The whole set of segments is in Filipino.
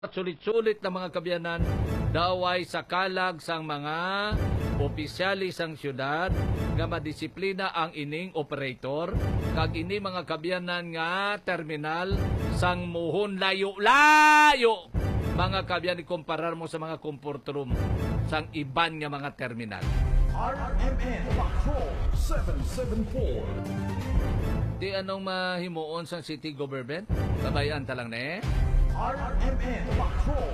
Sulit-sulit na mga kabyanan, daway sa kalag sang mga opisyali sang syudad nga madisiplina ang ining operator kag ini mga kabyanan nga terminal sang muhon layo-layo. Mga kabyan, ikumparar mo sa mga comfort room sang iban nga mga terminal. RMN Patrol 774. Di anong mahimuon sang city government? Kabayan talang na RMN Patrol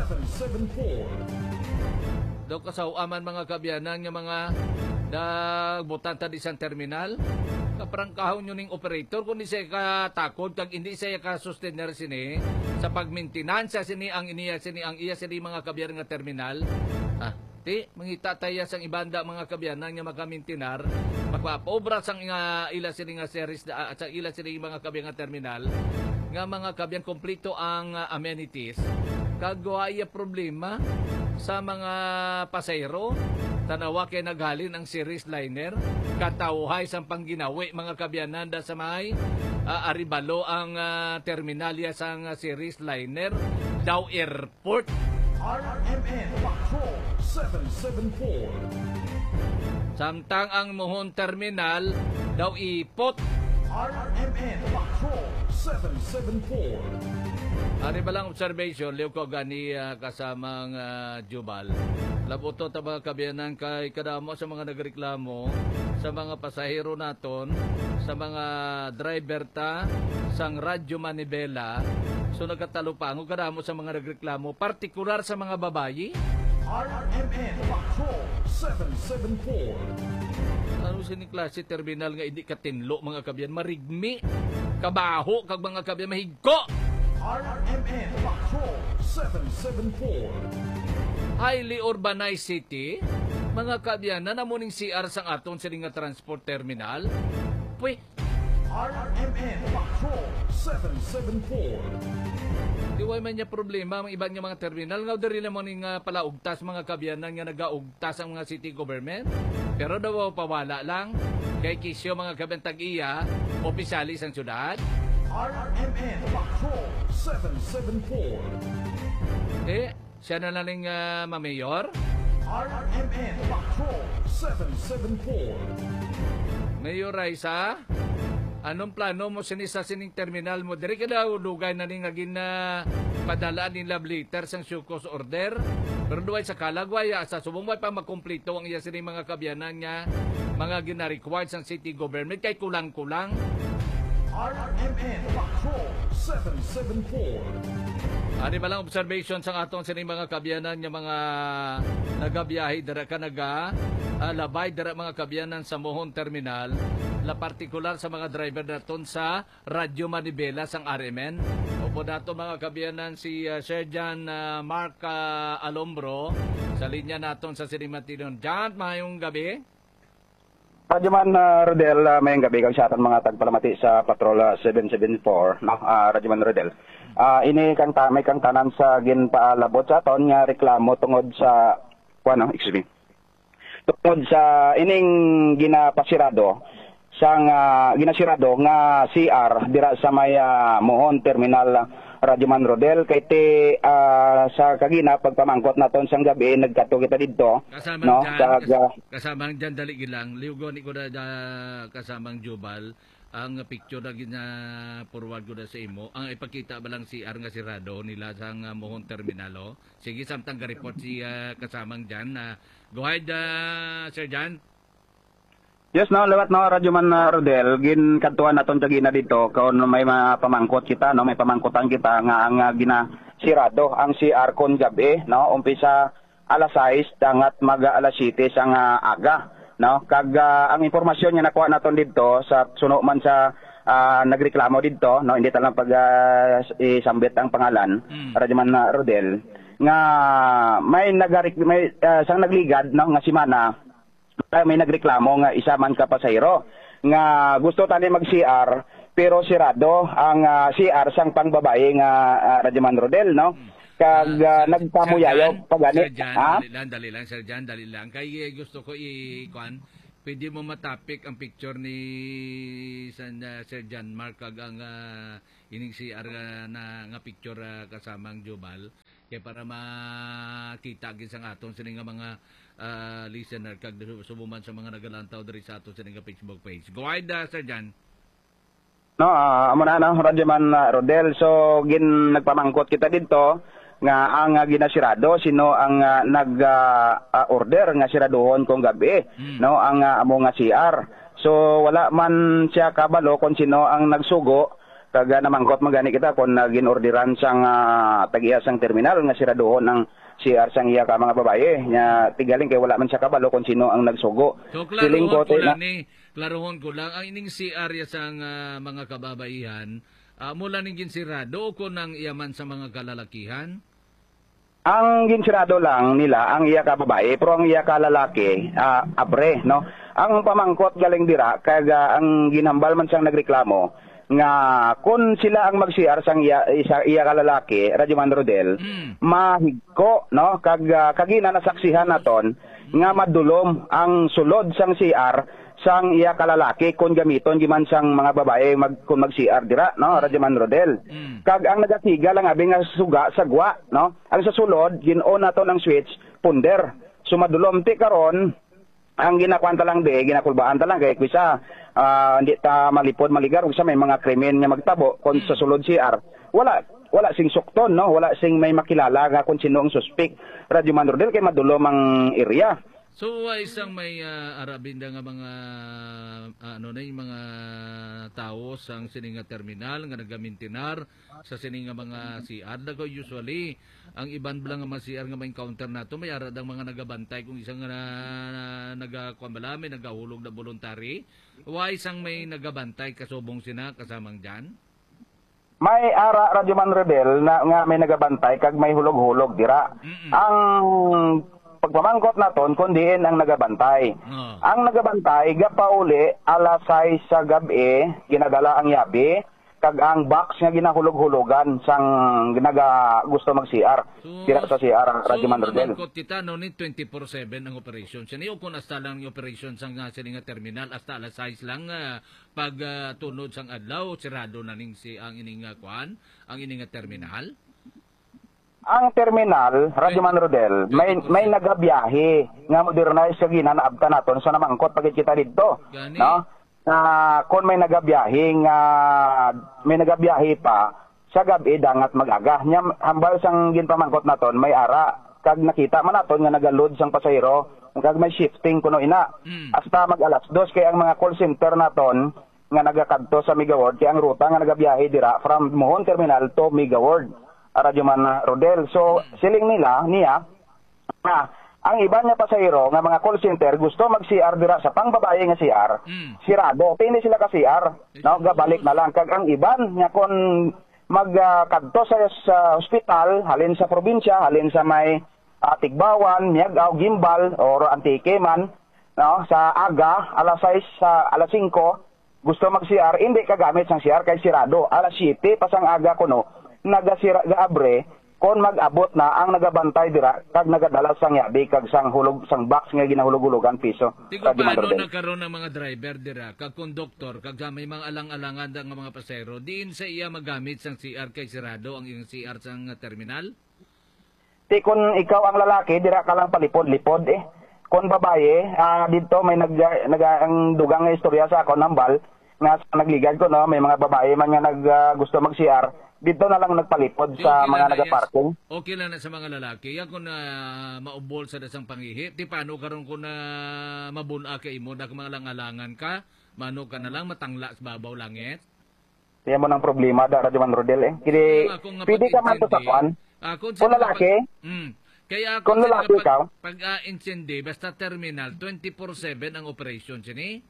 774. daw kasauaman mga kabyanan nga mga nagbutan ta di isang terminal. Kaprangkahon yun ng operator kung di siya katakod kag hindi siya ka-sustainer sini sa pagmaintenansya sini ang iniya sini ang iya sini mga kabyanan nga terminal. Ti mangita tayo sang ibanda mga kabyanan nga magkamintinar magpapobra sang ila sini nga series at sa ila sini mga kabyanan nga terminal nga mga kabyan kompleto ang amenities kagwaya problema sa mga pasayro tanawa kay naghalin ang series liner katawhay sang pangginawi mga kabyanan da sa may aribalo ang terminalya sang series liner daw airport. RMN Patrol 774. Samtang ang muhon terminal daw ipot. RMN Patrol 774. Ari ba lang observation, liw ko gani kasamang Jubal. Labuto ta mga kabyanan kay kadamo sa mga nagreklamo sa mga pasahero naton, sa mga driver ta, sang Radyo Manibela. So nagkatalupango kadamo sa mga nagreklamo, partikular sa mga babayi. RMN Patrol 774. Ano sini klase terminal nga hindi katinlo mga kabyan, marigmi, kabaho kag mga kabyan mahigko. RMN Patrol 774. Highly urbanized city, mga kabyan na namuning CR sang aton sa nga transport terminal. Pwe, RMN Patrol 774. diway man niya problema ang iba nga mga terminal. Nga diri naman ning palaugtas mga kabyanan nga nagaugtas ang mga city government. Pero daw pawala lang kay kisyo mga kabyan tag-iya, opisyalis ang syudad. RMN Patrol 774. Siya na lang mamayor. RMN Patrol 774. Mayor Raisa, anong plano mo sinisa sining terminal mo? Dari ka daw lugay na ning agin na padalaan ni love letter sang Shukos order. Pero duway sa kalagwaya, sa subong pa makumplito ang iya sining mga kabyanan niya, mga gina-required sang city government kay kulang-kulang. RMN Patrol 774. Ano ba lang observation sa aton sining mga kabyanan nga mga nagabiyahe dara ka labay dara mga kabyanan sa Mohon Terminal, la partikular sa mga driver naton sa Radyo Manibela sang RMN. Opo dato mga kabyanan si Sergeant Mark Alombro sa linya naton sa sining Matinon. Jan, mayong gabi. Radyoman Rodel, mayang gabi kang siyatan mga tagpalamati sa Patrol 774, no? Radyoman Rodel. Ini kang may kang tanan sa ginpaalabot sa aton nga reklamo tungod sa tungod sa ining ginapasirado sang ginasirado nga CR dira sa may Mohon Terminal Radyoman Rodel kay sa kagina pagpamangkot naton sang gabi nagkato kita didto no kasamang dyan dali gilang liugon ko na kasamang Jubal ang picture na gina-forward ko na sa imo. Ang ipakita ba lang si nga sirado nila sa Mohon Terminalo. Sige, samtang ga-report si kasamang dyan. Go ahead, Sir Jan. Yes, no, lewat no, Radyoman Rodel, ginkantuan naton tagina dito, kung may pamangkot kita, no, may pamangkotan kita nga ang ginasirado, ang CR kon gabi, no, umpisa alas 6, dangat maga alas 7 sang aga. No, kag ang impormasyon nga nakuha naton didto sa suno man sa nagreklamo didto, no, hindi talang pag isambit ang pangalan, Radyoman Rodel, nga may sang nagligad no nga simana may nagreklamo nga isa man ka pasahero nga gusto tani mag-CR pero sirado ang CR sang pangbabae nga Radyoman Rodel, no. Kag nagpamuyayo pagani. Dali lang Sir Jan, dali lang. Kay gusto ko i-kuan, pwede mo matapik ang picture ni Sir Jan Mark kag ang ining CR nga picture kasamang Jubal kay para makita gid sang aton sini nga mga listener kag subuman sa mga nagalantaw diri sa aton sini nga Facebook page. Go ahead, Sir Jan. No, amo na no, Radyoman Rodel. So nagpamangkot kita dito nga ang ginasirado sino ang nag-order nga siraduhon kung gabi, no, ang amo nga CR. So wala man siya kabalo kung sino ang nagsugo kag namangkot magani kita kung ginorderan sang tagiya sang terminal nga siraduhon ang CR sang iya ka mga babaye nya tigaling kay wala man siya kabalo kung sino ang nagsugo. So klarohon ko lang ang ining CR ya sang mga kababaihan mula ning ginsirado o kung ang iyaman sa mga kalalakihan. Ang ginsirado lang nila ang iya ka babae pero ang iya ka lalaki abre, no. Ang pamangkot galing dira kag ang ginhambal man siyang nagreklamo nga kung sila ang mag-CR sang iya ka lalaki, Radyoman Rodel, mahigko, no, kag kagina nasaksihan naton nga madulom ang sulod sang CR sang iya ka lalaki kung gamiton giman sang mga babae kung mag-CR dira, no, Radyoman Rodel. Kag ang nagatiga lang abi nga suga sagwa, no. Ang sa sulod gin-on naton ang switch punder. Sumadulom ti karon ang ginakwanta lang ginakulbaan ta lang kay kuisa hindi ta malipod maligar kung sa may mga krimen nga magtabo kung sa sulod CR. Wala sing sukton, no, wala sing may makilala nga kung sino ang suspect. Radyoman Rodel kay madulom ang area. So isang may arabinda nga mga yung mga tao sang sininga terminal nga nagamintinar sa sininga mga CR dago usually ang iban blang nga mga CR nga may encounter nato may arad ang mga nagabantay kung isang nagakuambala may nagahulog na voluntary wa isang may nagabantay kasubong sina kasamang dyan. May ara Radyoman Rebel na nga may nagabantay kag may hulog-hulog dira. Ang pagpamangkot naton kundiin ang nagabantay. Ang nagabantay gapauli alas 6 sa gabi ginadala ang yabi kag ang box nga ginahulog-hulugan sang gusto mag-CR dira sa CR Radyoman Rodel. So pamangkot kita no ni 24/7 ang operation. Sini kung hasta lang yung operation sang sini nga terminal hasta alas 6 lang pag tunod sang adlaw sirado na ning ang ining kuan ang ining terminal. Ang terminal, Radyoman Rodel, may nagabiyahe nga modernize sa ginanaabta naton sa namangkot pagit kita dito. Gani? No? Kung may nagabiyahe pa sa gabi dangat magaga. Nya hambal sang ginpamangkot naton may ara kag nakita man naton nga nagalod sang pasahero kag may shifting kuno ina. Hasta mag-alas 2 kay ang mga call center naton nga nagakadto sa Mega World kay ang ruta nga nagabiyahe dira from Mohon Terminal to Mega World. Radyoman Rodel. So, siling niya, ang iba niya pasahero nga mga call center gusto mag-CR dira sa pangbabae nga CR, sirado. Hindi sila ka-CR, no? Gabalik na lang. Kag ang iban nga kung magkadto sa hospital, halin sa probinsya, halin sa may Tigbawan, Miagaw, Gimbal, or Antique man, no? Sa aga, alas 6, sa alas 5, gusto mag-CR, hindi kagamit sang CR kay sirado. Alas 7, pasang aga kuno, nagasira gaabre kon mag-abot na ang nagabantay dira kag nagadala sang yabi kag sang hulog sang box nga ginahulog-hulugan piso. Tigo paano nagkaroon ng mga driver dira kag konduktor kag may mga alang-alangan nga mga pasahero diin sa iya magamit sang CR kay sirado ang iyang CR sang terminal? Ti kun ikaw ang lalaki dira ka lang palipod-lipod Kon babae dito may ang dugang nga istorya sa ako nambal nga nagligad ko no may mga babae man nga gusto mag-CR dito na lang nagpalipod sa mga nagaparking. Okay lang na sa mga lalaki. Yan kung maubol sa dasang pangihi. Ti paano karon kung mabuna kay mo na mga langalangan ka, mano ka na lang matangla sa babaw langit? Kaya mo ng problema, Radyoman Rodel Kini, pwede ka man to sa kwan. Kung lalaki, kaya kung lalaki ikaw, pag-insindi, basta terminal, 24/7 ang operation sini?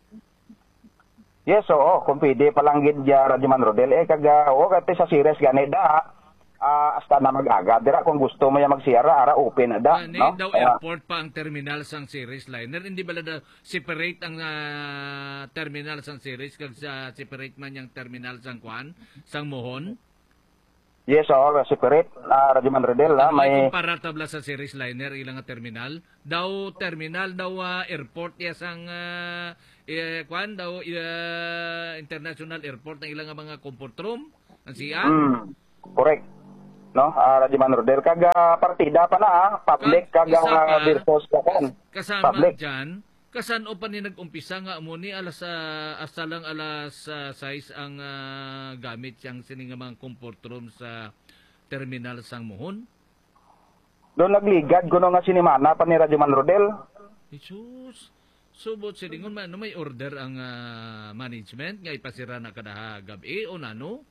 Yes, oo. Kung pwede palang gid Radyoman Rodel kag kati sa series gani hasta na mag-aga dira kung gusto mo mag-CR ara open na da, no? Daw airport pa ang terminal sang series liner. Hindi bala da separate ang terminal sang series kag sa separate man yang terminal sang kwan sang Mohon? Yes, oo, separate Radyoman Rodel may kumpara tabla sa series liner ilang terminal. Daw terminal daw airport ya sang kwan daw international airport ang ilang mga comfort room Ang CR? Correct. No, Radyoman Rodel kaga partida pa na public kaga Isa pa, versus kakan. kasama Public. dyan, kasano pa ni nag-umpisa nga mo ni asa lang alas 6 ang gamit siyang sining nga mga comfort room sa terminal sang Mohon? Doon nagligad kuno nga sinimana pa ni Radyoman Rodel. Jesus, subot silingon man, may order ang management nga ipasira na kada gabi o nano?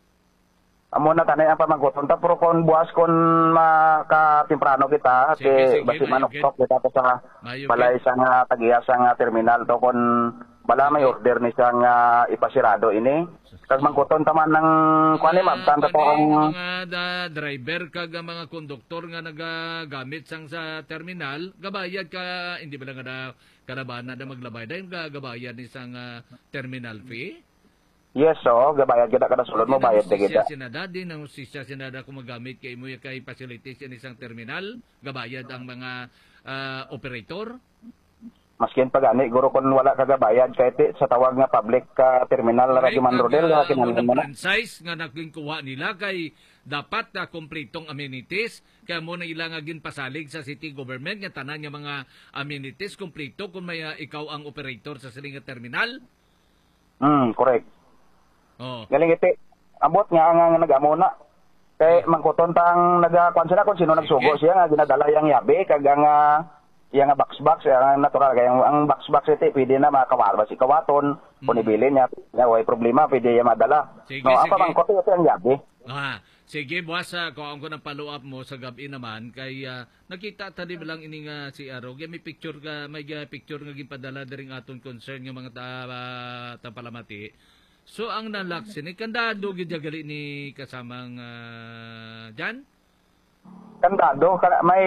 Amo na tanay ang pamangkuton ta pero kon buwas kon makatemprano kita Sige, basi mayugid. manok kita pa sa Mayugid. balay sa nga tagiya sa nga terminal to kon bala may order ni sa nga ipasirado ini kag mangkuton taman ng kuan ni mabtan to ang mga driver kag mga konduktor nga nagagamit sang sa terminal, gabayad ka, hindi ba lang kada bana na maglabay dahil gabayad ni sang terminal fee? yes gabayad kita kada sulod mo bayad de kita. Sinada din ang hustisya sinada kung magamit kay mo kay facilities in isang terminal, gabayad ang mga operator. Maskin pagani guro kon wala kagabayad kahit sa tawag nga public terminal Radyoman Rodel kinahanglan mo na. Franchise nga naglingkuha nila kay dapat na kompletong amenities kaya mo na ilang agin pasalig sa city government nga tanan nga mga amenities kompleto kung may ikaw ang operator sa siling nga terminal. Correct. Oh. Galing iti. Ambot nga ang nag-amo na. Kay mangkuton tang nagakuan sila kung sino nagsugo siya nga ginadala yang yabe kag ang yang box ang natural kay ang box iti pwede na makawal si kawaton kung ibilin niya way problema pwede ya madala. Sige, No, sige. apa mangkuton iti ang yabe. Sige, buwas kung ko ng follow up mo sa gabi naman kay nakita tadi lang ini nga si Arog may picture nga gipadala diring aton concern nga mga tapalamati. So ang nalaksin ni kandado gid gali ni kasamang Jan? Kandado may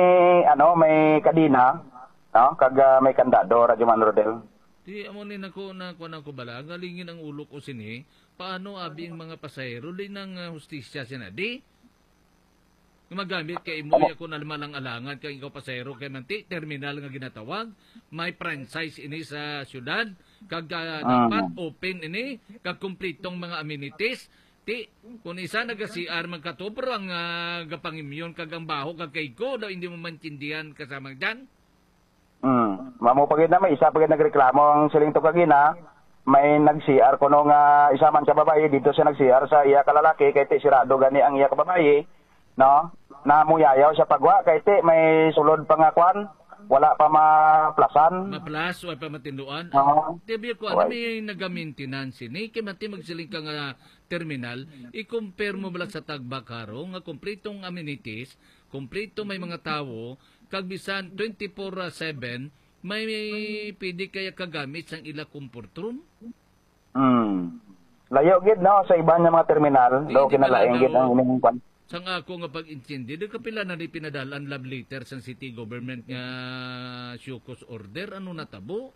may kadina no kag may kandado Radyoman Rodel. Di amo ni nako na kuan ko bala galingin ang ulo ko sini. Paano abi ang mga pasahero din ng hustisya sinadi? Gumagamit kay imo ako na malang alangan kay ikaw pasahero kay manti terminal nga ginatawag, may franchise ini sa syudad kag dapat open ini kag kumpletong mga amenities. Ti kun isa naga-CR magkatubro ang gapangimyon kag ang baho kag kay ko daw hindi mo maintindihan kasama diyan. Mamo pagid na may isa pagid nagreklamo ang siling to kagina. May nag-CR kuno nga isa man sa babae dito siya nag-CR sa iya kalalaki kay ti sirado gani ang iya ka babae. No? Namuyayaw sa pagwa kay ti may sulod pa nga kwan. Wala pa maplasan. Maplas o pa matinduan. Tibi ko may naga-maintenance ni kay mati magsiling ka nga terminal, i-compare mo bala sa Tagbakaro nga kompletong amenities, kompleto may mga tawo, kag bisan 24/7 may pwede kaya kagamit sang ila comfort room. Layo gid no sa iba nga mga terminal, do kinalaing gid ang ining kwan. Sang ako nga pag-intindi, di kapila na di pinadalan love letter sa city government nga Shukos order, ano natabo?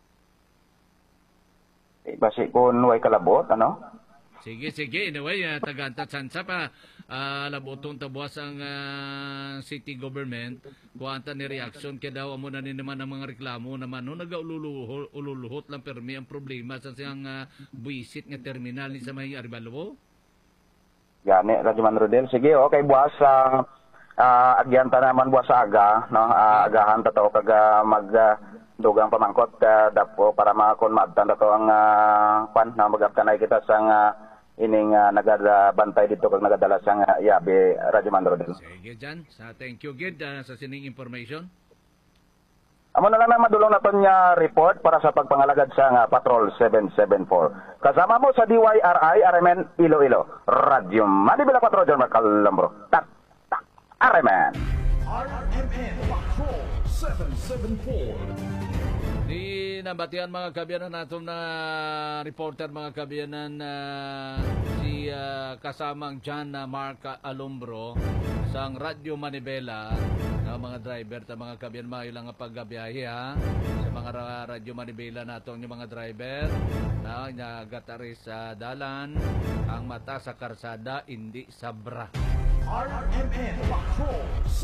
Basi kung way kalabot, ano? Sige. Anyway, tagantat sansa pa. Labotong tabuas ang city government. Kuwanta ni reaction kaya daw amo na naman ang mga reklamo naman. No, nag-ululuhot lang permi ang problema sa siyang buisit nga terminal ni sa may Aribalobo. Gani, Radyoman Rodel. Sige, okay, buwas agyan ta naman buwas sa aga, no? Agahan ta to kag dugang pamangkot dapo para makon maabtan to ang kwan na magabtanay kita sang ining nagadabantay dito kag nagadala sang yabe Radyoman Rodel. Sige, Jan. Thank you, Gid, sa sining information. Amo na lang na madulong naton nga report para sa pagpangalagad sa Patrol 774. Kasama mo sa DYRI RMN Iloilo. Radyo Manibela 4 John Macalambro. Tak. RMN. RMN Patrol 774. Di nabatian mga kabiyanan natin na reporter mga kabiyanan si kasamang John Mark Alumbro sang Radyo Manibela na mga driver ta mga kabiyanan mga ilang paggabiyahe ha sa mga Radyo Manibela natin yung mga driver na nagatari sa dalan ang mata sa karsada hindi sabra. RMN Patrol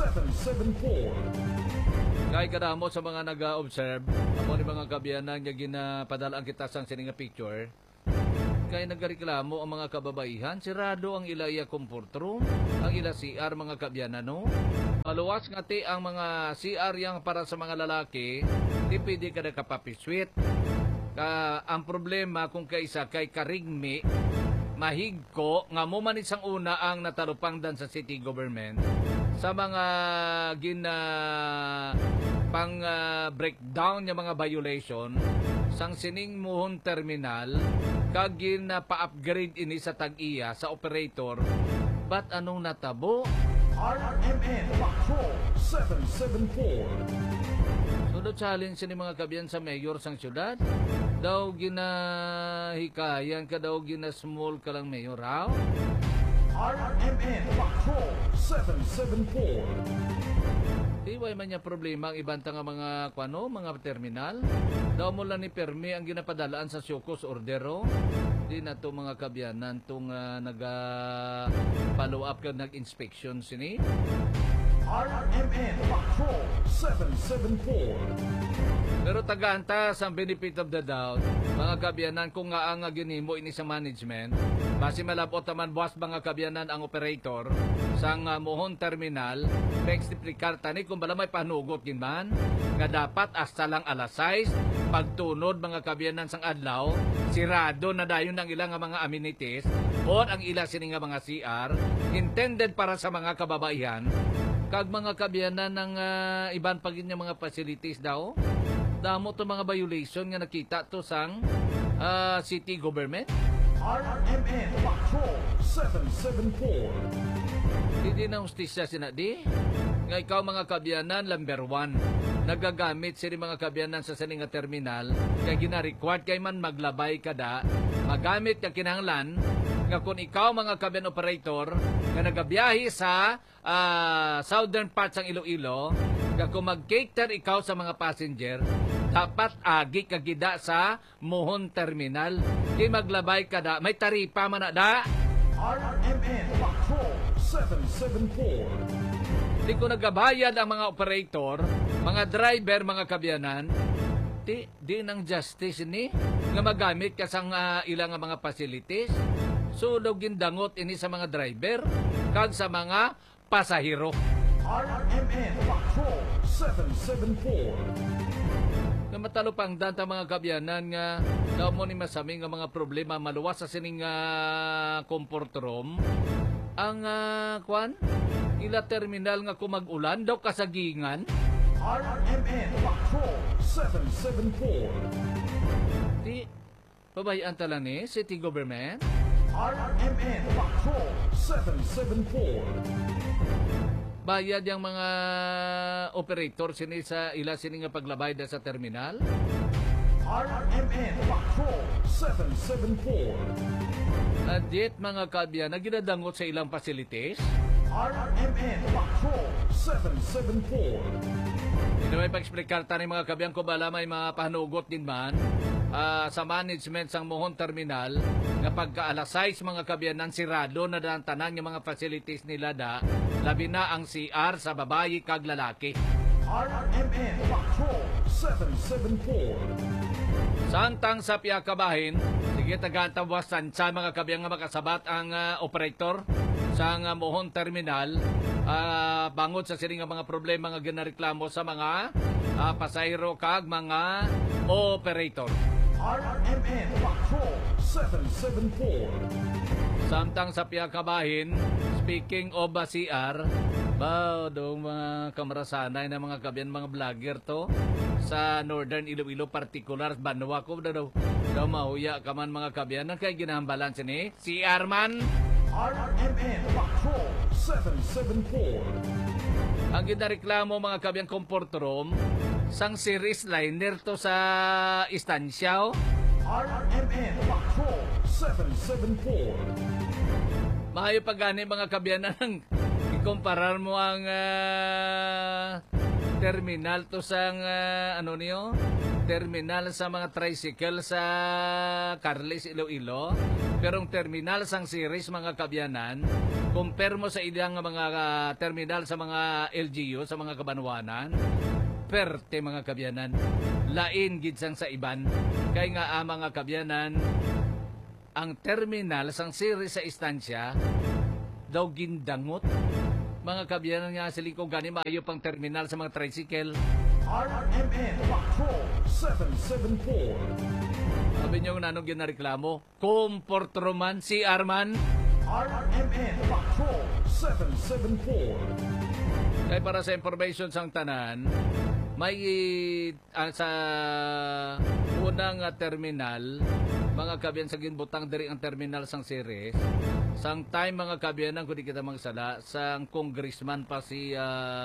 774. Kay kadamo sa mga nag-observe, ako ni mga kabiyanan nga ginapadalaan kita sang sining nga picture. Kaya nagreklamo ang mga kababaihan, sirado ang ilaya comfort room, ang ila CR mga kabyanan, no? Maluwas nga ti ang mga CR yang para sa mga lalaki, di pwede ka nakapapiswit. Ang problema kung kaisa kay karigmi, mahigko, nga mo man isang una ang natalupangdan sa city government sa mga pang breakdown ng mga violation sang sining muhon terminal kag pa-upgrade ini sa tag-iya sa operator. Ba't anong natabo? RMN Patrol 774. Sunod challenge ni mga kabyan sa mayor sang syudad. Daw ginahikayan ka daw small ka lang mayor, raw? RMN Patrol 774. Di way man niya problema ang ibanta nga mga mga terminal. Daw mo lang ni permi ang ginapadalaan sa Syukos ordero. Di na to mga kabyanan tong follow up ka nag-inspection sini. RMN Patrol 774. Pero tagaanta sa benefit of the doubt, mga kabyanan kung nga ang ginimo ini sa management, base malabot naman buwas mga kabyanan ang operator sang mohon terminal, pa-explicar tani kung bala may panugot ginman, nga dapat hasta lang alas 6, pagtunod mga kabyanan sang adlaw, sirado na dayon ang ilang mga amenities, o ang ila sini nga mga CR, intended para sa mga kababaihan, kag mga kabyanan ng iban pagin nga mga facilities daw. Damo to mga violation nga nakita to sang city government. RMN Patrol 774. Hindi na hustisya sinadi. Nga ikaw mga kabyanan, number 1. Nagagamit sila mga kabyanan sa saling terminal. Kaya gina-required kay man maglabay kada. Magamit ka kinahanglan. Nga kung ikaw mga kabyan operator nga nagabiyahe sa southern parts ng Iloilo, nga kung mag-cater ikaw sa mga passenger, dapat agi kagida sa mohon terminal. Di maglabay ka da. May taripa man na da. RMN Patrol 774. Di ko nagabayad ang mga operator, mga driver, mga kabyanan, di nang justice ni nga magamit ka sang ilang mga facilities. So, daw gindangot ini sa mga driver kag sa mga pasahero. RMN Patrol 774. Nga matalupang danta mga kabyanan nga daw mo ni masami nga mga problema maluwas sa sining comfort room. Ang ila terminal nga kumag-ulan daw kasagingan. RMN Patrol 774. Di pabayaan tala ni city government. RMN Patrol 774. Bayad yung mga operator sini sa ila sini nga paglabay da sa terminal. RMN Patrol 774. Adit mga kabyan na ginadangot sa ilang facilities. RMN Patrol 774. Hindi may pag-explikar tani mga kabyan ko bala may mga pahanugot din man sa management sang mohon terminal nga pagka alas 6 mga kabyanan sirado na daan tanan yung mga facilities nila da labi na ang CR sa babayi kag lalaki. RMN Patrol 774. Santang sa piyakabahin, sige tagantawasan sa mga kabyan nga makasabat ang operator sa mohon terminal bangod sa sining mga problema nga ginareklamo sa mga pasahero kag mga operator. RMN Patrol 774. Samtang sa piyakabahin, speaking of CR, dong mga kamarasanay na mga kabyan mga vlogger to sa Northern Iloilo particular Banwa ko daw mahuya ka man mga kabyan na kay ginahambalan sini CR man. RMN Patrol 774. Ang ginareklamo mga kabyan comfort room sang series liner to sa istansyaw. RMN Patrol 774. Mahayo pa gani mga kabyanan ikumparar mo ang terminal to sang terminal sa mga tricycle sa Carles Iloilo. Pero ang terminal sang series mga kabyanan, compare mo sa ilang mga terminal sa mga LGU, sa mga kabanwanan, perte mga kabyanan. Lain gid sang sa iban. Kay nga mga kabyanan, ang terminal sang series sa istansya daw gindangot. Mga kabiyanan nga sila ko gani maayo pang terminal sa mga tricycle. RMN Patrol 774. Sabi niyo nanong ginareklamo, komportroman si Arman. RMN Patrol 774. Kaya para sa information sang tanan, may sa unang terminal, mga kabiyan sa ginbutang diri ang terminal sang series. Sang time mga kabiyanan kung di kita magsala, sang congressman pa si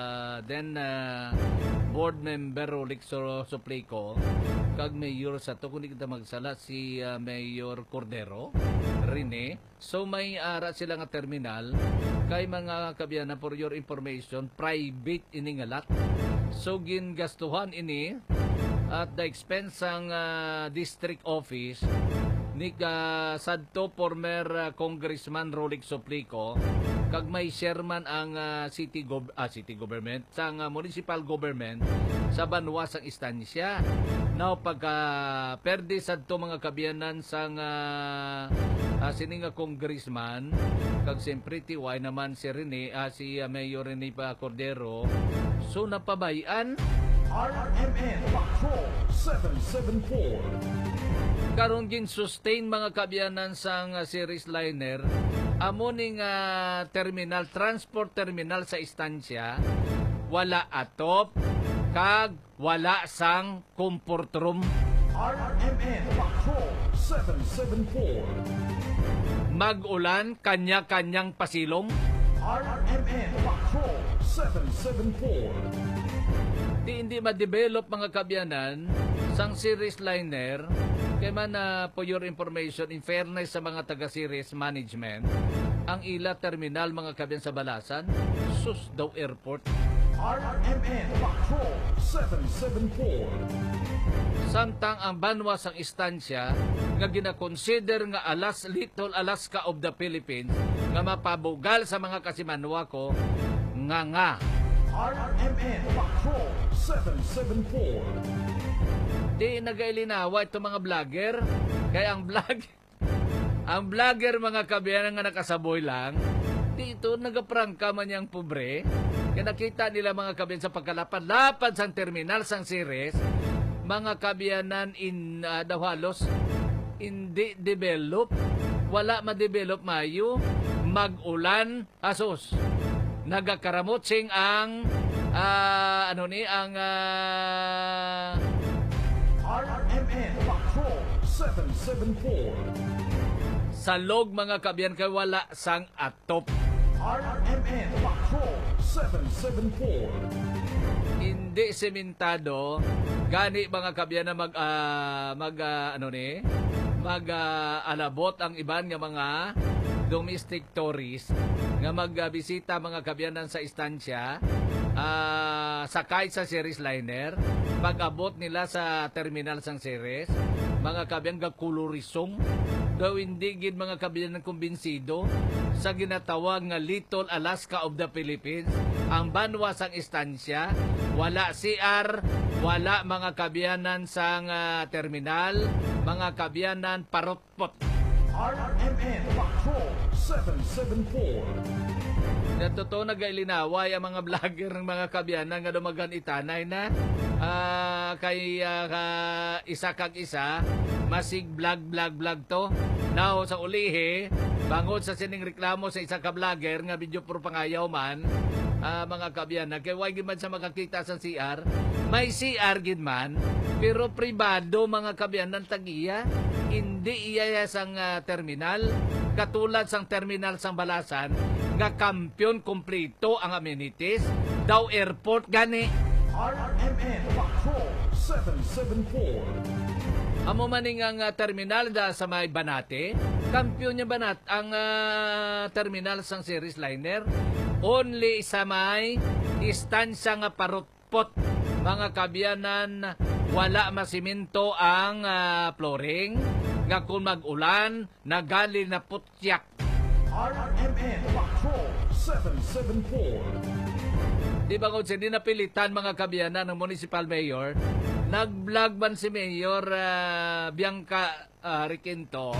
board member Rolex Suplico, kag mayor sa to kung di kita magsala si Mayor Cordero Rene. So may ara sila nga terminal kay mga kabiyanan, for your information, private ini nga lot. So gingastuhan ini at the expense ang district office ni sadto former congressman Rolex Suplico, kag may chairman ang city government sang municipal government sa Banwas ang istansya. Now pagka perde sadto mga kabiyanan sang sini nga congressman, kag siyempre tiway naman si Rene, si Mayor Rene Cordero, so napabayan. RMN Patrol 774. Karon gin sustain mga kabiyanan sang series liner amo ning terminal, transport terminal sa istansya, wala atop kag wala sang comfort room. RMN Patrol 774. Mag-ulan, kanya-kanyang pasilong. RMN Patrol 774. Hindi ma-develop mga kabyanan sang series liner. Kaya man for your information, in fairness sa mga taga-series management, ang ila terminal mga kabyan sa Balasan, sus daw airport. RMN Patrol 774. Samtang ang Banwas ang istansya nga gina-consider nga Little Alaska of the Philippines nga mapabugal sa mga kasimanwa ko nga. RMN Patrol 774. Di nagailinawa itong mga vlogger. Kaya ang vlogger mga kabiyanan nga nakasaboy lang, dito nagaprangka man yang pobre. Kaya nakita nila mga kabiyanan sa pagkalapad sang terminal sang series, mga kabiyanan daw halos hindi develop, wala ma-develop mayo, mag-ulan, asos. Nagakaramotsing ang RMN Patrol 774. salog mga kabiyan kay wala sang atop. RMN Patrol 774. Hindi sementado gani mga kabiyan na alabot ang iban nga mga domestic tourists nga magbisita mga kabyanan sa istansya, sakay sa series liner, pag-abot nila sa terminal sang series, mga kabyan gakulurisong daw hindi gid mga kabyanan kumbinsido sa ginatawag nga Little Alaska of the Philippines. Ang Banwas ang istansya, wala CR, wala mga kabyanan sang terminal, mga kabyanan parotpot. RMN Patrol 774. Na totoo nagailinaway ang mga vlogger ng mga kabyanan nga dumagan itanay na kay isa kag isa masig vlog to. Now sa ulihe bangod sa sining reklamo sa isa ka vlogger nga video puro pangayaw man, mga kabyanan kay way gid man sa makakita sa CR, may CR gid man pero pribado mga kabyanan tagiya, hindi iya sang terminal katulad sang terminal sang Balasan nga kampyon kompleto ang amenities, daw airport gani. RMN Patrol 774. Amo maning ang terminal da sa may Banate, kampyon niya Banat ang terminal sang series liner, only sa may istansya nga parutpot. Mga kabyanan, wala masiminto ang flooring, nga kung mag-ulan, nagali na putyak. RMN Patrol 774. Di ba kung hindi napilitan mga kabyanan ng municipal mayor, nag-vlog man si Mayor Bianca Requinto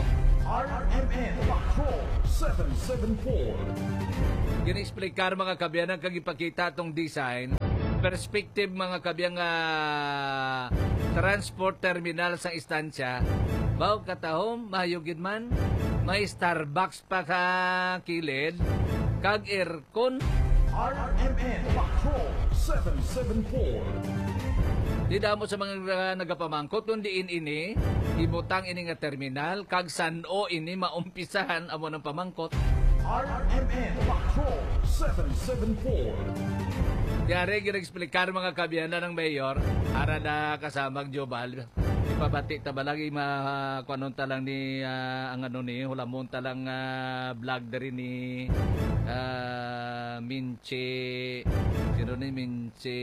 RMN Patrol 774. Gina-explicar mga kabyanan kag ipakita tong design perspective mga kabyang transport terminal sa istansya. Baw katahom mahayugid man may Starbucks pa ka kilid kag aircon. RMN Patrol 774. Di damo sa mga nagapamangkot kundi ini ibutang ini nga terminal kag san-o ini maumpisahan amo ng pamangkot. RMN Patrol 774. Yari gina-explicar mga kabyanan ng mayor ara na kasamang Jobal. Ipabati ta balagi kuanon ta lang ni ang ano ni hulamon ta lang vlog dari ni Minche sino ni Minche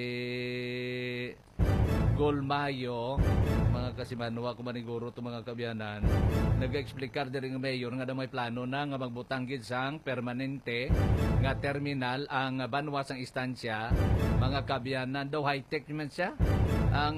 Golmayo mga kasimanwa ko maniguro to mga kabyanan nag-explicar diri nga mayor nga daw may plano na nga magbutang gid sang permanente nga terminal ang banwa sang istansya mga kabyanan daw high tech man siya ang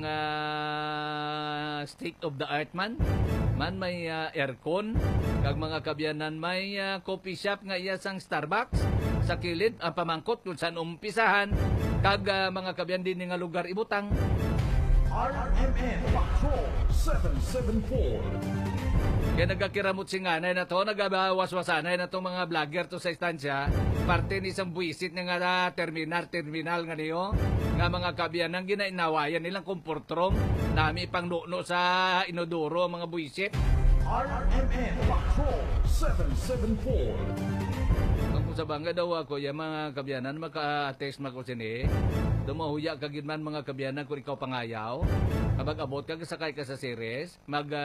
state of the art man may aircon kag mga kabyanan may coffee shop nga iya sang Starbucks sa kilid ang pamangkot kung saan umpisahan kag mga kabyan din nga lugar ibutang. RMN Patrol 774. Kaya nagkakiramot si nganay na to, nagawaswasanay na to mga vlogger to sa istansya. Parte ni isang buwisit nga terminal nga niyo. Nga mga kabyanang ginainawayan nilang komportrom. Nami pang nuno sa inodoro mga buwisit. RMN Patrol 774. Kung sa bangga daw ako, yung mga kabyanan, maka-text mo ko sini. Dumahuya ka man mga kabyanan kung ikaw pangayaw. Kapag abot ka, sakay ka sa series,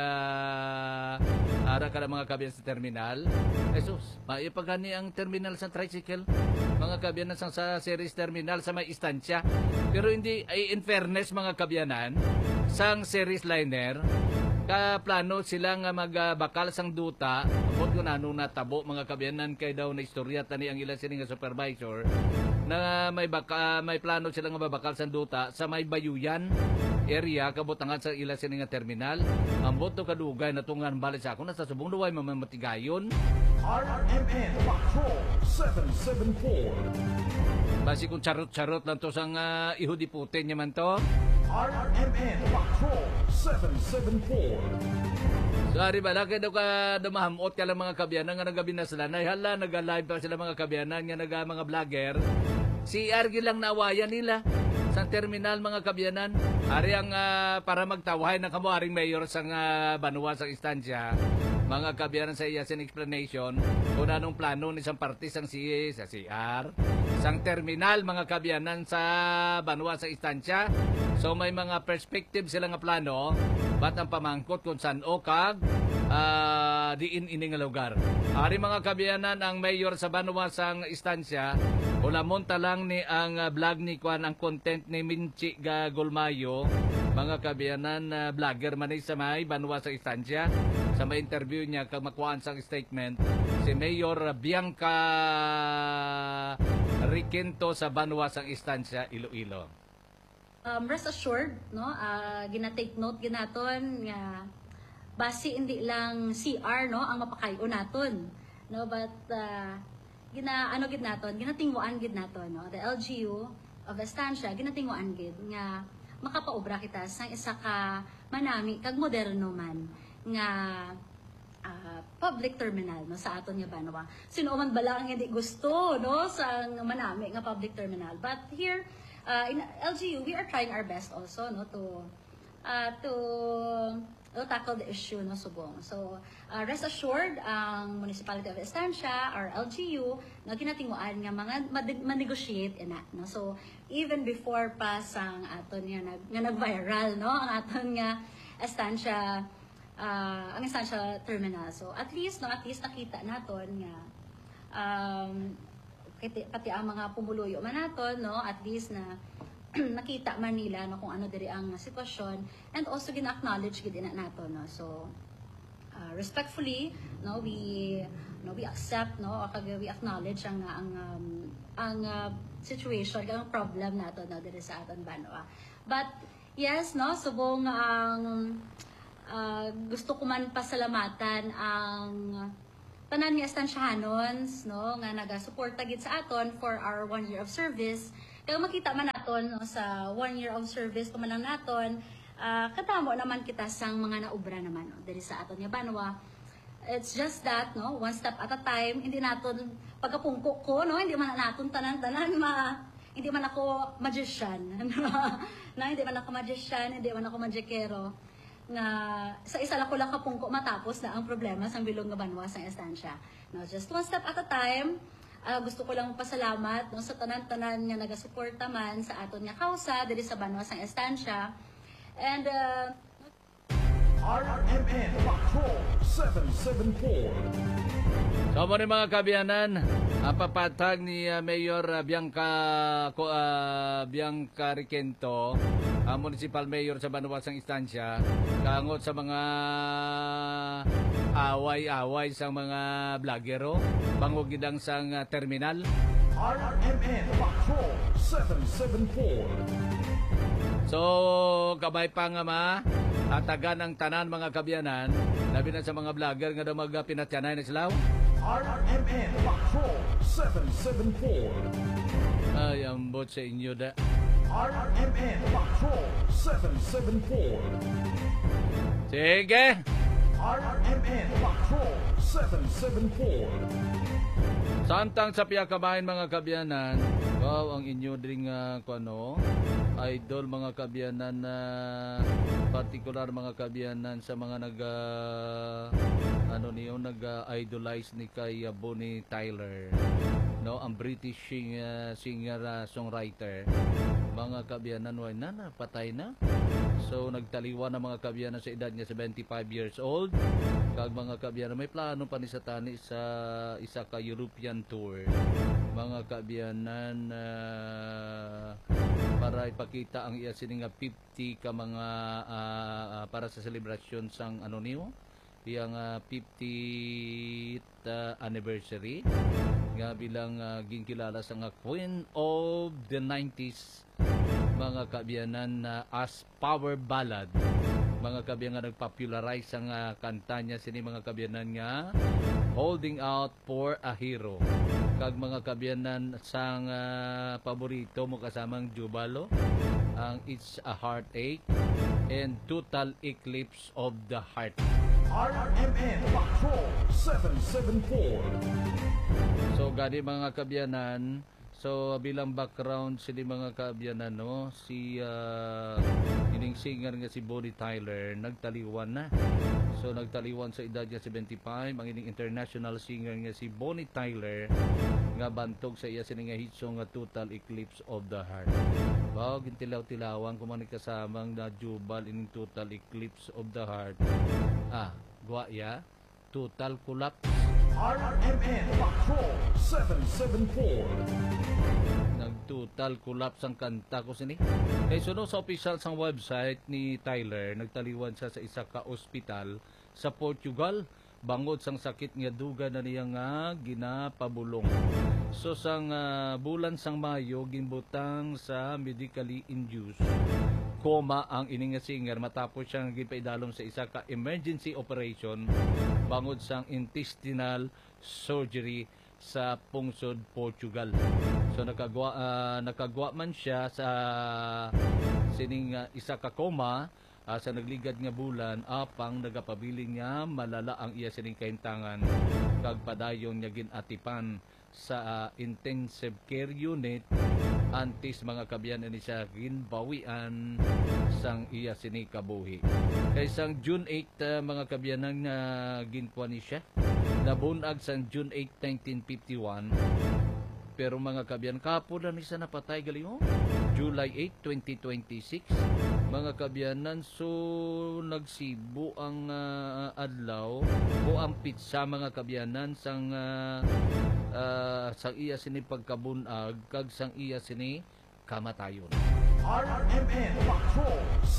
ara ka ng mga kabyanan sa terminal. Jesus, maipagani ang terminal sa tricycle. Mga kabyanan sa series terminal sa may istansya. Pero hindi, ay in fairness mga kabyanan, sang series liner, plano sila nga magbakal sang duta abot ko na natabo mga kabyanan kay daw na istorya tani ang ilan sila nga supervisor na may plano sila nga babakal sang duta sa may Bayuyan area kabutangan sa ilan sila nga terminal ambot to kadugay na tungan balik sa ako nasa subong duway mamatigayon. RMN Patrol 774. Basi kung charot-charot lang to sang ihudiputin niya man to. RMN Patrol 774. Sorry ba, kaya daw ka dumahamot ka lang mga kabyanan nga nagabinasalanay. Hala, nag-live pa sila mga kabyanan nga mga vlogger. Si Argy lang naawayan nila sa terminal mga kabyanan. Ari ang para magtawahay ng kamuaring mayor sa banwa sa istansya. Mga kabyanan sa iya sin explanation kung anong plano ni isang party sa CR. Sang terminal mga kabyanan sa banwa sa istansya. So may mga perspective sila nga plano bat ang pamangkot kung saan o kag diin ini nga lugar. Ari mga kabyanan ang mayor sa banwa sang istansya ulamon talang ni ang vlog ni kuan ang content ni Minchi Golmayo mga kabyanan vlogger man sa may banwa sa istansya sa may interview niya kag makuhaan sang statement si Mayor Bianca Riquento sa banwa sang istansya Iloilo. Rest assured, no, gina-take note ginaton nga basi hindi lang CR no ang mapakayo naton, no, but gid naton, ginatingguan gid naton, no, the LGU of Estancia ginatingguan gid nga makapaobra kita sa isa ka manami kag moderno man nga public terminal no sa aton nga banwa. Sino man bala ang hindi gusto no sa manami nga public terminal, but here in LGU, we are trying our best also no to tackle the issue no subong. So rest assured ang Municipality of Estancia or LGU na ginatinguan nga mga ma-negotiate ina no. So even before pa sang aton nga nag-viral no ang aton nga Estancia ang Estancia terminal. So at least nakita naton nga pati ang mga pumuluyo man naton no at least na nakita man nila no kung ano diri ang sitwasyon and also gina-acknowledge gid na nato no. So respectfully no we accept no kag we acknowledge ang situation ang problem nato no diri sa aton banwa. But yes no subong ang gusto ko man pasalamatan ang tanan nga estansyahanons, no, nga naga-suporta gid sa aton for our 1 year of service. Kaya makita man naton, no, sa 1 year of service pamanang naton, katamo naman kita sang mga naubra naman, no, diri sa aton nga banwa. It's just that, no, one step at a time. Hindi naton pagkapungko ko, no, hindi man naton tanan-tanan hindi man ako magician. Hindi man ako magician, hindi man ako magikero. Nga sa isa lang ko lang kapungko matapos na ang problema sa bilog nga banwa sa estansya. No, just one step at a time. Gusto ko lang pasalamat, no, sa tanan-tanan nga nagasuporta man sa aton nga kausa diri sa banwa sa estansya. And RMN Patrol 774. So mo ni mga kabiyanan, ang papatag ni Mayor Bianca Riquento, ang municipal mayor sa Banuasang Istansya, kangot sa mga away-away sa mga blogero, bangogidang sang terminal. RMN Patrol 774. So, kabay pa nga atagan ang tanan mga kabiyanan, labi na sa mga vlogger nga daw magpinatyanay na sila. RMN Patrol 774. Ay, ambot sa inyo da. RMN Patrol 774. Sige! RMN Patrol 774. Santang sa piyakabahin mga kabyanan, wow, ang inyo ding idol mga kabyanan na partikular mga kabyanan sa mga nag-idolize ni kay Bonnie Tyler, no, ang British singer songwriter. Mga kabyanan way na patay na. So nagtaliwan ang mga kabyanan sa edad niya 75 years old. Kag mga kabyanan may plano pa ni sa tani sa isa ka European tour. Mga kabyanan para ipakita ang iya sining 50 ka mga para sa celebration sang iyang 50th anniversary nga bilang ginkilala sa nga Queen of the 90s mga kabyanan as power ballad. Mga kabyanan nagpopularize ang kanta niya sini mga kabyanan nga Holding Out for a Hero. Kag mga kabyanan sang paborito mo kasamang Jubalo, ang It's a Heartache and Total Eclipse of the Heart. RMN Patrol 774. So gani mga kabyanan, so bilang background sini mga kabyanan, no, si ining singer nga si Bonnie Tyler nagtaliwan na. So nagtaliwan sa edad niya 75 ang ining international singer nga si Bonnie Tyler nga bantog sa iya sini nga hit song nga Total Eclipse of the Heart. Wow, gintilaw-tilawan kung man kasamang na jubal ining Total Eclipse of the Heart. Guaya, Total Collapse. RMN Patrol 774. Nag-total collapse ang kanta ko sini. Kay suno sa official sang website ni Tyler, nagtaliwan siya sa isa ka ospital sa Portugal bangod sang sakit nga duga na niya nga ginapabulong. So sang bulan sang Mayo ginbutang sa medically induced coma ang ining singer matapos siyang gipaidalom sa isa ka emergency operation bangod sang intestinal surgery sa Pungsod, Portugal. So nakagwa man siya sa sining isa ka coma sa nagligad nga bulan apang nagapabiling nga malala ang iya sining kahintangan kag padayon niya ginatipan sa intensive care unit antes mga kabyan ni siya ginbawian sang iya sini kabuhi. Kay sang June 8 mga kabyanan nga ginkuha ni siya nabunag sang June 8, 1951. Pero mga kabyan kapo na ni siya napatay galing July 8, 2026. Mga kabyanan, so nagsibo ang adlaw o ang pizza mga kabyanan sang sang iya sini pagkabunag kag sang iya sini kamatayon. RMN Patrol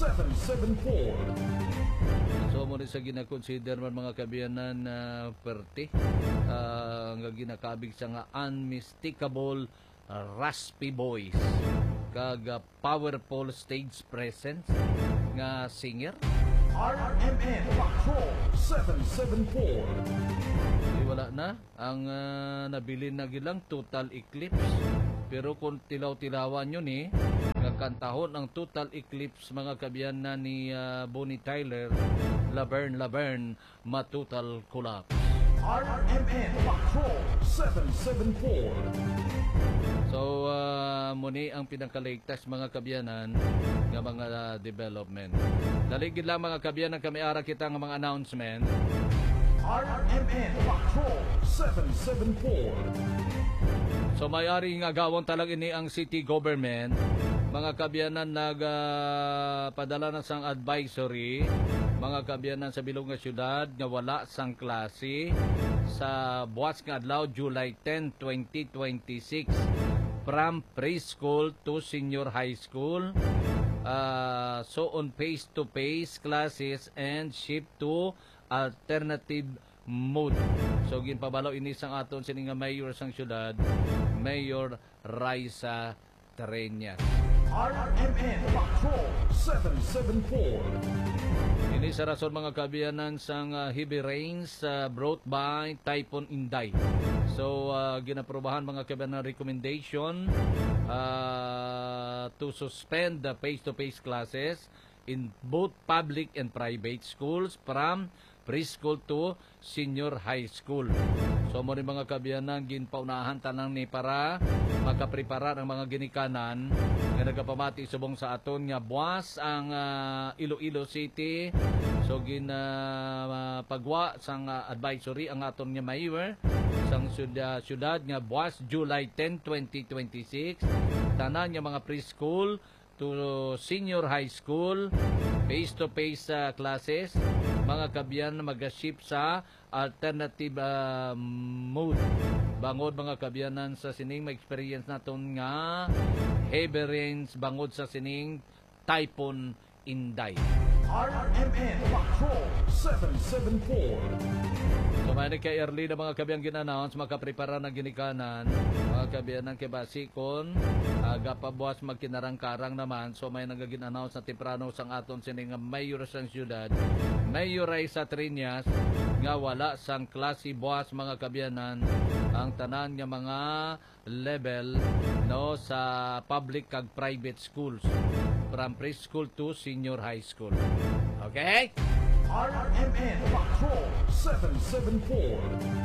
774. So mo rin sa ginakonsider man mga kabyanan na perte nga ginakabig sa nga unmistakable raspy voice kag powerful stage presence nga singer RMN Patrol 774. Di wala na. Ang nabili na gilang Total Eclipse. Pero kung tilaw-tilawan nyo ni, kantahon ang Total Eclipse mga kabiyan na ni Bonnie Tyler, Laverne, Matotal Collapse. RMN Patrol 774. So, muni ang pinaka-latest mga kabyanan nga mga development. Daligid lang mga kabyanan kami ara kita nga mga announcement. RMN Patrol 774. So, may-ari nga gawon talag ini ang city government. Mga kabyanan nagpadala na sang advisory. Mga kabyanan sa bilog nga syudad nga wala sang klase sa buwas nga adlaw July 10, 2026 from preschool to senior high school. So on face-to-face classes and shift to alternative mode. So ginpabalaw ini sang aton sini nga mayor sang syudad, Mayor Raisa Terenya. RMN Patrol 774. Ini sa rason mga kabiyanan sang heavy rains brought by Typhoon Inday. So ginaprobahan mga kabiyanan recommendation to suspend the face-to-face classes in both public and private schools from preschool to senior high school. So mo rin mga kabiyanan ginpaunahan tanang ni para makaprepara ang mga ginikanan nga nagapamati subong sa aton nga buwas ang Iloilo City. So pagwa sang advisory ang aton nga mayor sang syudad nga buwas July 10, 2026 tanan nga mga preschool to senior high school face-to-face classes mga kabiyan mag-ship sa alternative mode. Bangod mga kabyanan sa sining ma-experience naton nga heavy rains bangod sa sining Typhoon Inday. RMN Patrol 774. So may kay early na mga kabiyang gin-announce makaprepara ng ginikanan mga kabyanan kay basikon gapabuas magkinarang-karang naman. So may nagagin-announce na temprano sang aton sining mayor sang syudad Mayor Raisa Trinas nga wala sang klase buwas mga kabyanan ang tanan nga mga level no sa public kag private schools from preschool to senior high school. Okay? RMN Patrol 774.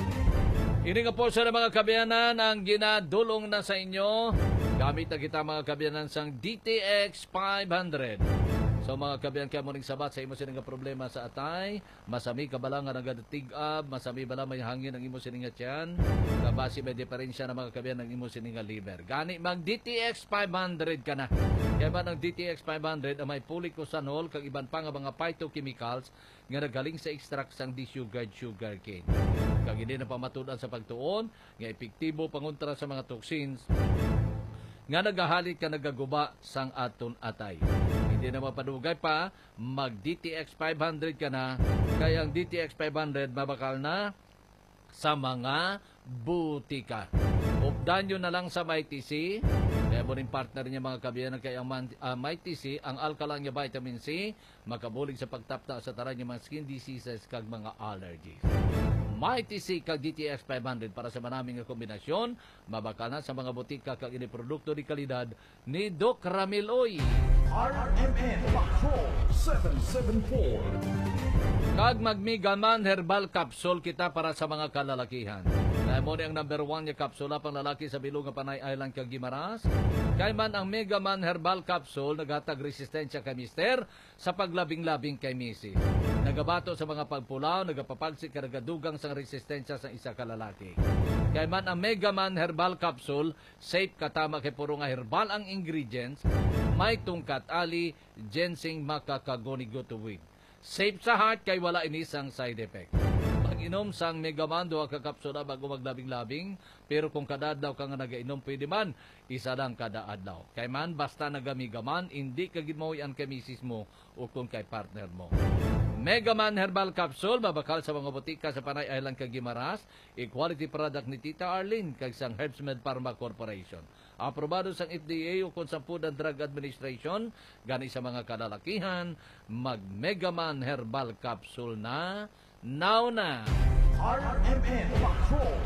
Ini nga po sa mga kabyanan ang ginadulong na sa inyo gamit na kita mga kabyanan sang DTX 500. So mga kabyan kaya mo ning sabat sa imo sining problema sa atay, masami ka bala nga nagatigab, masami bala may hangin ang imo sining tiyan, kabasi may diferensya na mga kabyan ng imo sining liver. Gani mag DTX 500 ka na. Kaya ba ng DTX 500 ang may polycosanol kag iban pa nga mga phytochemicals nga nagaling sa extract sang desugared sugarcane. Kag hindi na pamatudan sa pagtuon nga epektibo pangontra sa mga toxins nga nagahalit ka nagaguba sang aton atay. Hindi na mapadugay pa, mag DTX 500 ka na, kaya ang DTX 500 mabakal na sa mga butika. Updan nyo na lang sa MyTC, kaya mo rin partner niya mga kabiyanan kaya ang MyTC, ang alkalang niya vitamin C, makabulig sa pagtapta sa taran niya mga skin diseases kag mga allergies. MyTC kag DTX 500 para sa maraming kombinasyon, mabakal na sa mga butika kag ini produkto di kalidad ni Doc Ramil Oy. RMN Patrol 774. Kag magmigaman herbal capsule kita para sa mga kalalakihan. Kaya mo ang number 1 niya kapsula pang lalaki sa bilog nga Panay Island kag Guimaras. Kay man ang Megaman Herbal Capsule naghatag resistensya kay mister sa paglabing-labing kay misis. Nagabato sa mga pagpulaw, nagapapagsik karagadugang sang resistensya sa isa ka lalaki. Kay man ang Megaman Herbal Capsule, safe katama kay puro nga herbal ang ingredients, may tungkat ali, ginseng makakagonigotuwid. Safe sa heart kay wala inisang side effect. Inom sang Megaman, 2 ka kapsula bago maglabing-labing. Pero kung kada adlaw ka nga nagainom, pwede man, isa lang kada adlaw. Kay man, basta nagamigaman, hindi ka gimoyan kay misis mo o kung kay partner mo. Megaman Herbal Capsule, mabakal sa mga butika sa Panay Island kag Guimaras. Equality product ni Tita Arlene kag sang Herbsmed Pharma Corporation. aprobado sa FDA o kung sa Food and Drug Administration, gani sa mga kalalakihan, mag-Megaman Herbal Capsule na, now na. RMN Patrol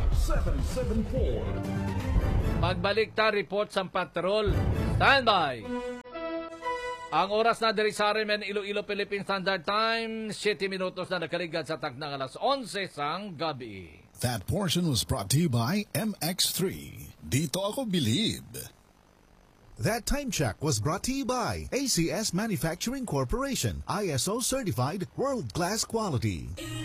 774. Magbalik ta report sa patrol. Standby! Ang oras na diri sa RMN Iloilo Philippine Standard Time, 7 minutos na nakaligad sa taknang alas 11 sang gabi. That portion was brought to you by MX3. Dito ako believe. That time check was brought to you by ACS Manufacturing Corporation, ISO certified world-class quality.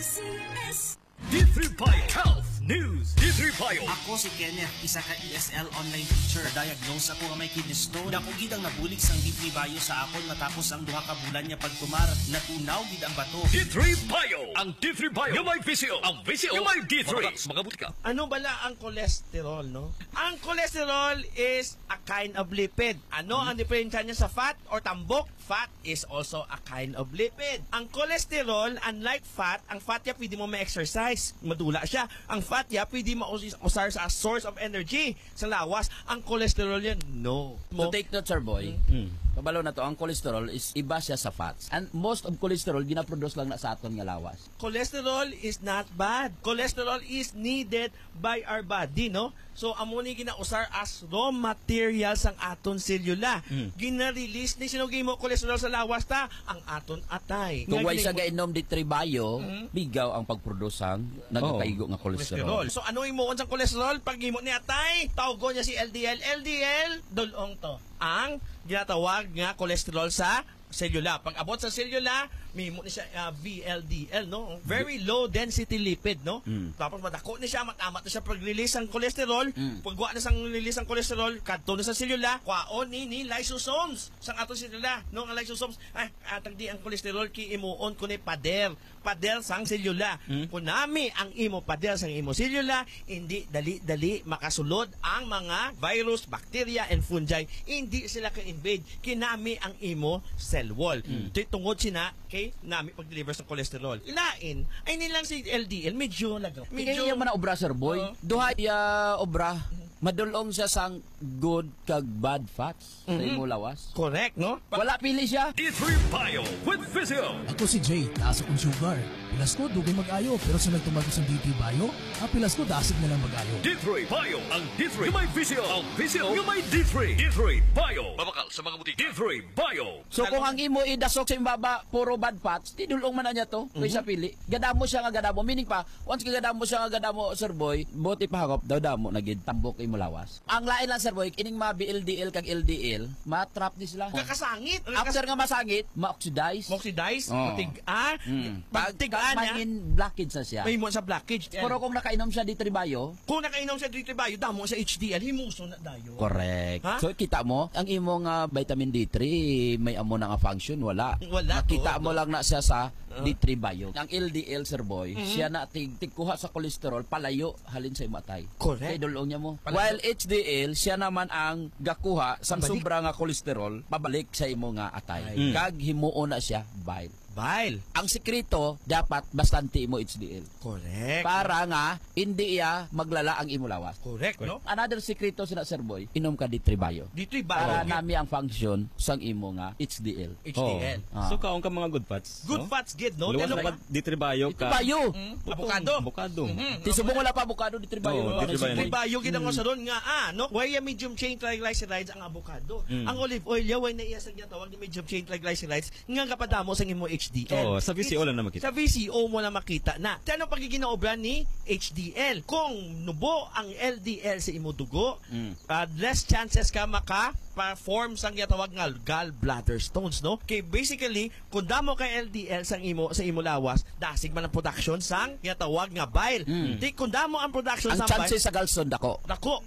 D3 Bio Health News. D3 Bio. Ako si Kenneth, isa ka ESL online teacher. Diagnose ako nga may kidney stone. Dako gid ang nabulig sang D3 Bio sa akon matapos ang duha ka bulan niya pagtumar. Natunaw gid ang bato. D3 Bio. Ang D3 Bio. Yung may VCO. Ang VCO. Yung may D3. Mga butika. Ano bala ang cholesterol, no? Ang cholesterol is a kind of lipid. Ano ang diferensya niya sa fat or tambok? Fat is also a kind of lipid. Ang cholesterol, unlike fat, ang fat niya pwede mo ma-exercise. Madula siya. Ang fat niya pwede ma-usar sa source of energy sa lawas. Ang cholesterol yan, no. So take note, sir boy. Kabalo na to, ang cholesterol is iba siya sa fats. And most of cholesterol, ginaproduce lang na sa aton nga lawas. Cholesterol is not bad. Cholesterol is needed by our body, no? So, amo ni ginausar as raw material sang aton selula. Gina-release ni sinugay mo cholesterol sa lawas ta, ang aton atay. Kung way siya gainom di tribayo, bigaw ang pagproduce sang nagkaigo nga cholesterol. So, ano imuon sang cholesterol? Pag imo ni atay, tawgo niya si LDL. LDL, dulong to. Ang ginatawag nga cholesterol sa selula. Pag abot sa selula, may mo ni siya VLDL, no? Very low density lipid, no? Tapos madako ni siya, matamat na siya pag-release ang cholesterol. Pagwa na sang release ang cholesterol, kadto na sa selula, kwaon ni lysosomes sang ato selula, no? Ang lysosomes, tagdi ang cholesterol ki imuon kuno pader sang selula. Kunami ang imo pader sang imo selula, hindi dali-dali makasulod ang mga virus, bacteria and fungi. Hindi sila ka-invade. Kinami ang imo cell wall. Tungod sina kay nami pag-deliver sa cholesterol. Ilain ay nilang si LDL medyo lagaw. Medyo yung mga obra, sir boy. Duha ya obra. Madulong siya sang good kag bad fats sa imo lawas. Correct, no? Wala pili siya. D3 Bio with Physio. Ako si Jay, taas akong sugar. Pilas ko, dugay mag-ayo. Pero sa nagtumagos ng D3 Bio, pilas ko, dasig na lang mag-ayo. D3 Bio. Ang D3 yung may VCO. Ang VCO yung may D3. D3 Bio. Mabakal sa mga butika. D3 Bio. So kung ang imo idasok sa imbaba puro bad fats, tidulong man na niya to. Kaysa pili. Gadamo siya nga gadamo. Meaning pa, once gadamo siya nga gadamo, sir boy, buti pa hagop daw damo nagid tambok imo lawas. Ang lain lang, sir boy, ining mga BLDL kag LDL, matrap ni sila. Kakasangit. After nga masangit, ma-oxidize. Moxidize, Oh. matigaan. Pagtigaan niya, Mangin blockage sa siya. may mo sa blockage. Pero kung nakainom siya di tribayo, kung nakainom sa D3 Bio, damo sa HDL, himuso na dayo. correct. Ha? So kita mo, ang imong vitamin D3 may amo na nga function, wala. Wala. Makita mo lang na siya sa D3 Bio. Ang LDL, sir boy, siya na tigkuha sa kolesterol palayo halin sa imatay. Correct. Kay dulong niya mo. Palayo. While HDL, siya naman ang gakuha sa Pabalik. sobra nga kolesterol pabalik sa imo nga atay. Kag himuon na siya bile. Bile. Ang sikreto, dapat bastante imo HDL. Correct. Para nga, hindi iya maglala ang imo lawas. Correct, no? Another sikreto sina sir boy, inom ka D3 Bio. D3 Bio. Para nami ang function sang imo nga HDL. HDL. Ah. So kaon ka mga good fats. Good fats, good, no? Luwas Ano na pa? pag D3 D3 Bio. Avocado. Avocado. Tisubong wala pa avocado D3 Bio. Oo, D3 Bio. D3 Bio, ginang sa doon nga, no? Why medium chain triglycerides ang avocado. Ang olive oil, yaw na iya sa tawag ni medium chain triglycerides, nga kapadamo sa imo HDL. Oo, sa VCO lang na makita. Sa VCO mo na makita na. Ano pagiging naobra ni HDL? Kung nubo ang LDL sa imo dugo, less chances ka maka-form sang yatawag nga gallbladder stones, no? Kay basically, kung damo kay LDL sa imo lawas, dasig man ang production sang yatawag nga bile. Di kung damo ang production Ang sang bile, chances sa gallstone dako.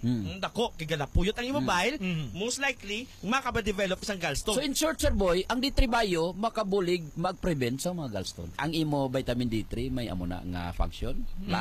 dako, kay galapuyot ang imo bile, most likely makaba-develop isang gallstone. So in short, sir boy, ang D3 Bio makabulig mag-prevent sa mga gallstone. Ang imo vitamin D3 may amo na nga function.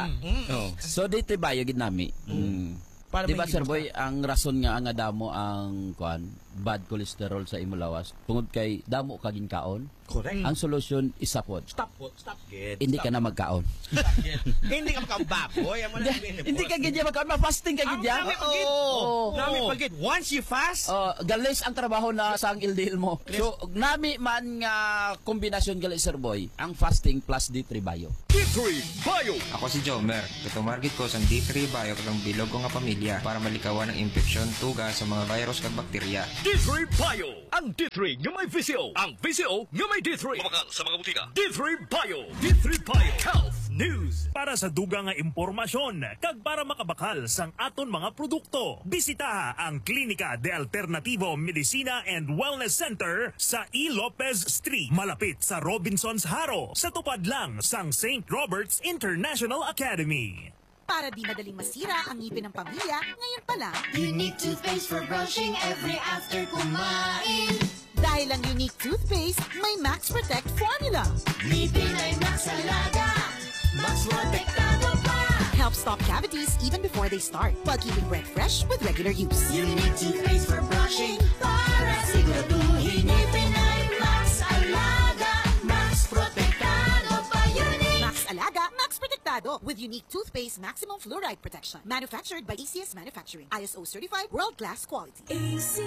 Oh. So D3 Bio gid nami. Para Di ba may sir higos boy, ang rason nga ang damo ang kuan bad cholesterol sa imo lawas tungod kay damo kaging kaon. Correct. Ang solusyon isa pod. Stop po. Stop gid. Hindi ka na magkaon. Stop gid. Hindi ka makababoy. Amo na Hindi ka gid magkaon, ma-fasting ka gid yan. Nami pagid. Oo. Nami pagid. Once you fast, galis ang trabaho na sa ang LDL mo. So, nami man nga kombinasyon gali Sir Boy, ang fasting plus D3 Bio. D3 Bio. Ako si Jomer. Tumarget ko sa D3 Bio kang bilog ko nga pamilya para malikawan ang infeksyon, tuga sa mga virus kag bakterya. D3 Bio. Ang D3 nga may VCO. Ang VCO nga may D3. Mabakal sa mga butika. D3 Bio. D3 Bio. Health News. Para sa dugang nga impormasyon, kag para makabakal sang aton mga produkto, bisita ang Klinika de Alternativo Medicina and Wellness Center sa E. Lopez Street, malapit sa Robinsons Haro, sa tupad lang sang St. Robert's International Academy. Para di madaling masira ang ngipin ng pamilya, ngayon pa lang, Unique toothpaste for brushing every after kumain. Dahil ang Unique toothpaste, may Max Protect formula. Ngipin ay Max Alaga, Max Protektado pa. Helps stop cavities even before they start, while keeping breath fresh with regular use. Unique toothpaste for brushing, para siguraduhin ngipin ay Max Alaga, Max Protektado pa. Unique Max Alaga, Max Protektado with Unique toothpaste maximum fluoride protection. Manufactured by ACS Manufacturing. ISO certified, world-class quality.